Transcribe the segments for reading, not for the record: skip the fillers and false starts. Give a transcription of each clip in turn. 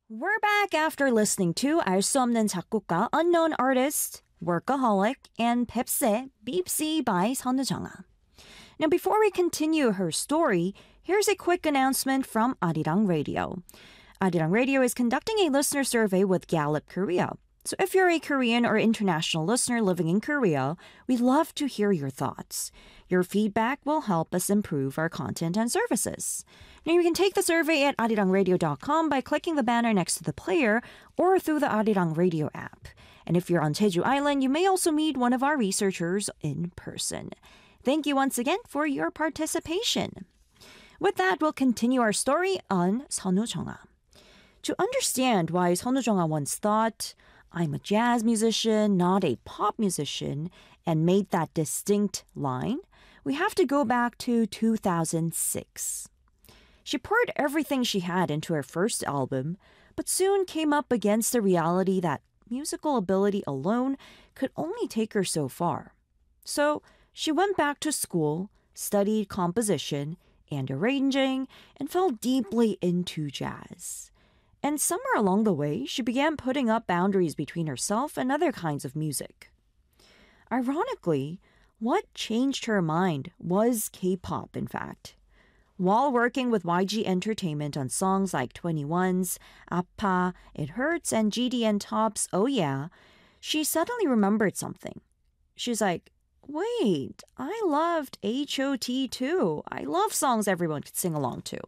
We're back after listening to 알 수 없는 작곡가 Unknown Artist, Workaholic, and Pepsi, Beepsy by 선우정아. Now before we continue her story, here's a quick announcement from Arirang Radio. Arirang Radio is conducting a listener survey with Gallup Korea. So if you're a Korean or international listener living in Korea, we'd love to hear your thoughts. Your feedback will help us improve our content and services. Now you can take the survey at arirangradio.com by clicking the banner next to the player or through the Arirang Radio app. And if you're on Jeju Island, you may also meet one of our researchers in person. Thank you once again for your participation. With that, we'll continue our story on 선우정아. To understand why 선우정아 once thought, I'm a jazz musician, not a pop musician, and made that distinct line, we have to go back to 2006. She poured everything she had into her first album, but soon came up against the reality that musical ability alone could only take her so far. So she went back to school, studied composition and arranging, and fell deeply into jazz. And somewhere along the way, she began putting up boundaries between herself and other kinds of music. Ironically, what changed her mind was K-pop, in fact. While working with YG Entertainment on songs like 21's, 아파, It Hurts, and GDN Top's Oh Yeah, she suddenly remembered something. She's like, wait, I loved H.O.T. too. I love songs everyone could sing along to.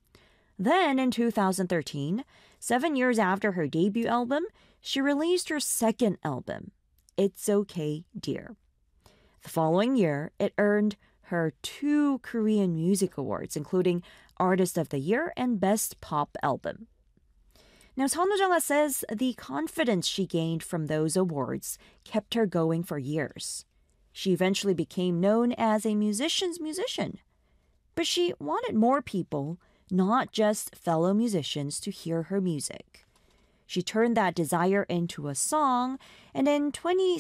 Then, in 2013, 7 years after her debut album, she released her second album, It's Okay, Dear. The following year, it earned her 2 Korean Music Awards, including Artist of the Year and Best Pop Album. Now, 선우정아 says the confidence she gained from those awards kept her going for years. She eventually became known as a musician's musician. But she wanted more people, not just fellow musicians, to hear her music. She turned that desire into a song, and in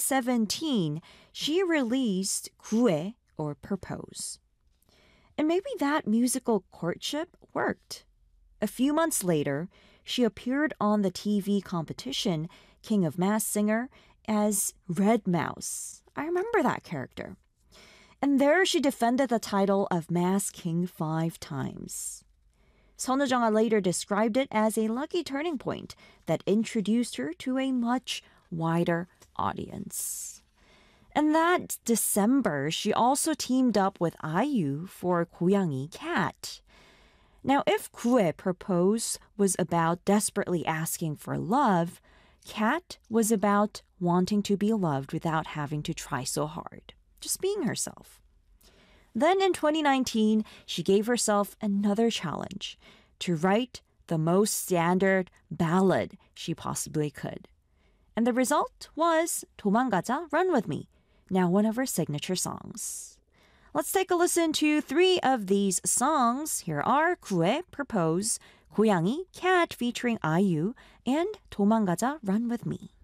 2017, she released 구애, or Propose. And maybe that musical courtship worked. A few months later, she appeared on the TV competition King of Masked Singer as Red Mouse. I remember that character. And there she defended the title of Masked King 5 times. 선우정아 later described it as a lucky turning point that introduced her to a much wider audience. And that December, she also teamed up with IU for 고양이 Cat. Now, if 구애 Propose was about desperately asking for love, Cat was about wanting to be loved without having to try so hard, just being herself. Then in 2019, she gave herself another challenge to write the most standard ballad she possibly could. And the result was 도망가자, Run With Me, now one of her signature songs. Let's take a listen to 3 of these songs. Here are 구애, Propose, 고양이, Cat featuring IU, and 도망가자, Run With Me.